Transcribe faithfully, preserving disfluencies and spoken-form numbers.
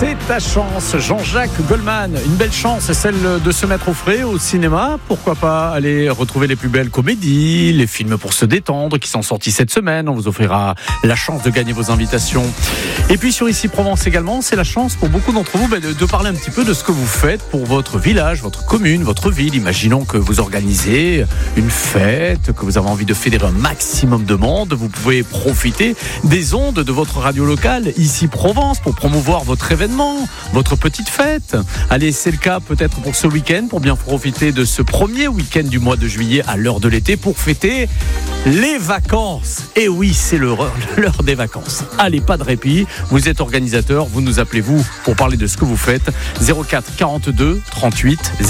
C'est ta chance, Jean-Jacques Goldman. Une belle chance, c'est celle de se mettre au frais au cinéma. Pourquoi pas aller retrouver les plus belles comédies, les films pour se détendre qui sont sortis cette semaine. On vous offrira la chance de gagner vos invitations. Et puis sur Ici Provence également, c'est la chance pour beaucoup d'entre vous de, de parler un petit peu de ce que vous faites pour votre village, votre commune, votre ville. Imaginons que vous organisez une fête, que vous avez envie de fédérer un maximum de monde. Vous pouvez profiter des ondes de votre radio locale Ici Provence pour promouvoir votre événement, votre petite fête. Allez, c'est le cas peut-être pour ce week-end, pour bien profiter de ce premier week-end du mois de juillet à l'heure de l'été pour fêter les vacances. Et oui, c'est l'heure, l'heure des vacances. Allez, pas de répit. Vous êtes organisateur, vous nous appelez vous pour parler de ce que vous faites. zéro quatre quarante-deux trente-huit